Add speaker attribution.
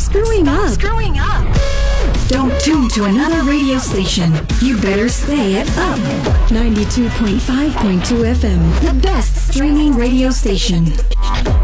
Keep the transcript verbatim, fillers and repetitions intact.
Speaker 1: screwing
Speaker 2: Stop
Speaker 1: up.
Speaker 2: screwing up.
Speaker 1: Don't tune to another radio station. You better stay at Up. ninety-two point five point two F M, the best streaming radio station.